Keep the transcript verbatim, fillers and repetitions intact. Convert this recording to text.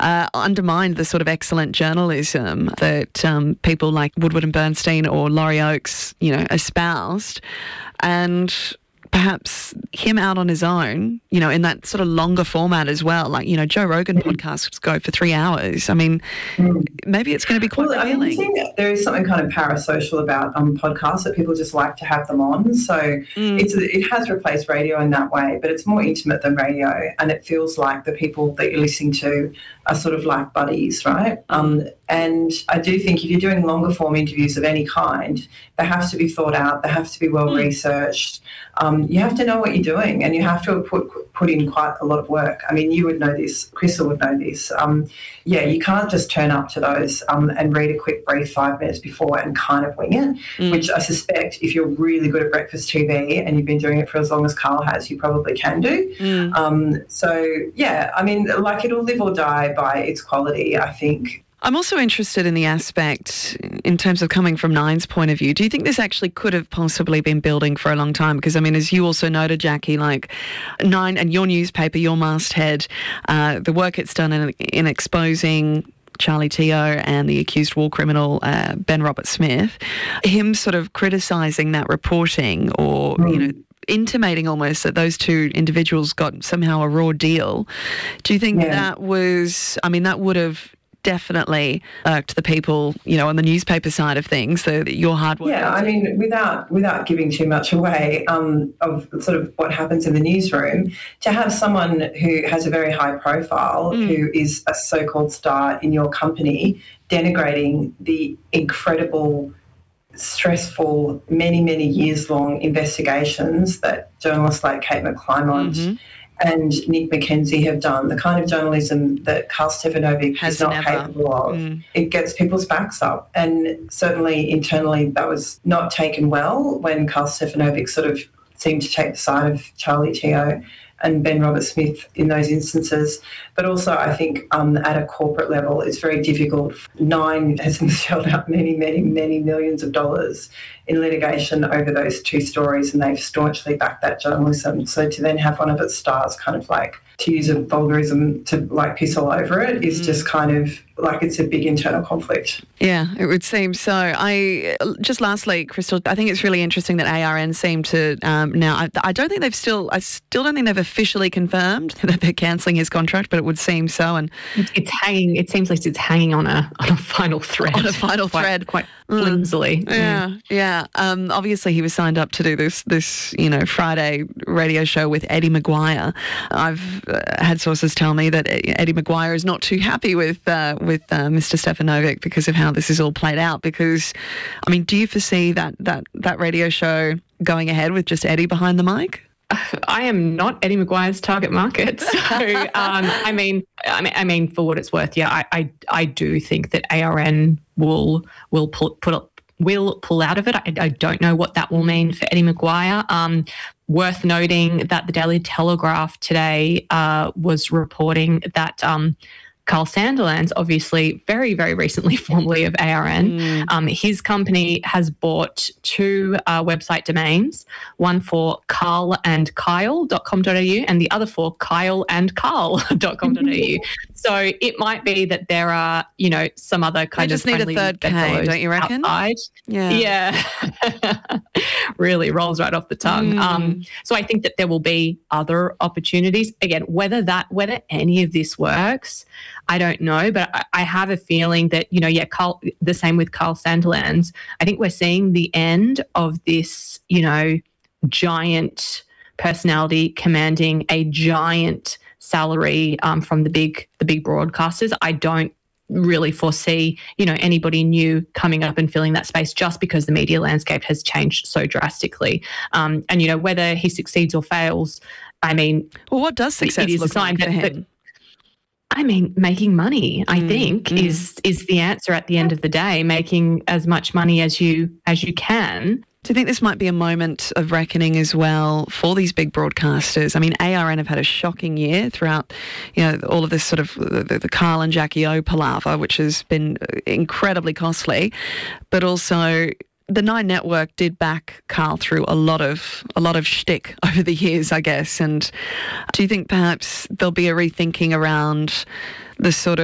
uh, undermined the sort of excellent journalism that um, people like Woodward and Bernstein or Laurie Oakes, you know, espoused. And perhaps him out on his own, you know, in that sort of longer format as well. Like, you know, Joe Rogan podcasts go for three hours. I mean, mm. maybe it's going to be quite well, revealing. I think there is something kind of parasocial about um, podcasts that people just like to have them on. So mm. it's it has replaced radio in that way, but it's more intimate than radio, and it feels like the people that you're listening to are sort of like buddies, right? Um, and I do think if you're doing longer form interviews of any kind, they have to be thought out, they have to be well mm. researched. Um, you have to know what you're doing, and you have to put put in quite a lot of work. I mean, you would know this, Crystal would know this. Um, yeah, you can't just turn up to those um, and read a quick brief five minutes before and kind of wing it, mm. which I suspect if you're really good at breakfast T V and you've been doing it for as long as Carl has, you probably can do. Mm. Um, so, yeah, I mean, like it'll live or die by its quality, I think. I'm also interested in the aspect in terms of coming from Nine's point of view. Do you think this actually could have possibly been building for a long time? Because, I mean, as you also noted, Jackie, like Nine and your newspaper, your masthead, uh, the work it's done in, in exposing Charlie Teo and the accused war criminal uh, Ben Roberts-Smith, him sort of criticising that reporting or, mm. you know, intimating almost that those two individuals got somehow a raw deal. Do you think yeah. that was, I mean, that would have definitely irked the people, you know, on the newspaper side of things, so that your hard work. Yeah, I mean, without without giving too much away um, of sort of what happens in the newsroom, to have someone who has a very high profile, mm. who is a so-called star in your company, denigrating the incredible, stressful, many, many years-long investigations that journalists like Kate McClymont mm-hmm. and Nick McKenzie have done, the kind of journalism that Karl Stefanovic is not never. capable of, mm. it gets people's backs up. And certainly internally that was not taken well when Karl Stefanovic sort of seemed to take the side of Charlie Teo and Ben Roberts-Smith in those instances. But also I think um, at a corporate level it's very difficult. Nine has shelled out many, many, many millions of dollars in litigation over those two stories, and they've staunchly backed that journalism. So to then have one of its stars kind of like, to use a vulgarism, to like piss all over it is mm. just kind of like it's a big internal conflict. Yeah, it would seem so. I just lastly, Crystal, I think it's really interesting that A R N seem to um, now. I, I don't think they've still. I still don't think they've officially confirmed that they're cancelling his contract, but it would seem so. And it's hanging. It seems like it's hanging on a on a final thread. On a final quite, thread, quite flimsily. Mm. Yeah, mm. yeah. Um, obviously, he was signed up to do this this you know Friday radio show with Eddie Maguire. I've uh, had sources tell me that Eddie Maguire is not too happy with. Uh, with uh, Mister Stefanovic because of how this is all played out. Because, I mean, do you foresee that that that radio show going ahead with just Eddie behind the mic? I am not Eddie Maguire's target market. So, um, I mean, I mean, I mean, for what it's worth, yeah, I, I, I do think that A R N will will pull, put up, will pull out of it. I, I don't know what that will mean for Eddie Maguire. Um, worth noting that the Daily Telegraph today uh, was reporting that. Um, Carl Sandilands, obviously very, very recently formerly of A R N, mm. um, his company has bought two uh, website domains, one for carl and kyle dot com dot a u and the other for kyle and carl dot com dot a u. So it might be that there are, you know, some other kind they of just need a third K, don't you reckon? Outside. Yeah. Yeah. Really rolls right off the tongue. Mm. Um, so I think that there will be other opportunities. Again, whether that, whether any of this works, I don't know, but I, I have a feeling that, you know, yeah, Carl, the same with Carl Sandilands. I think we're seeing the end of this, you know, giant personality commanding a giant salary um, from the big the big broadcasters. I don't really foresee, you know, anybody new coming up and filling that space just because the media landscape has changed so drastically. Um, and, you know, whether he succeeds or fails, I mean... Well, what does success it is look a sign like for that, him? That, I mean, making money, I mm, think, mm. is is the answer at the end of the day, making as much money as you as you can. Do you think this might be a moment of reckoning as well for these big broadcasters? I mean, A R N have had a shocking year throughout, you know, all of this sort of the, the Carl and Jackie O palaver, which has been incredibly costly, but also the Nine Network did back Carl through a lot of a lot of shtick over the years, I guess. And do you think perhaps there'll be a rethinking around the sort of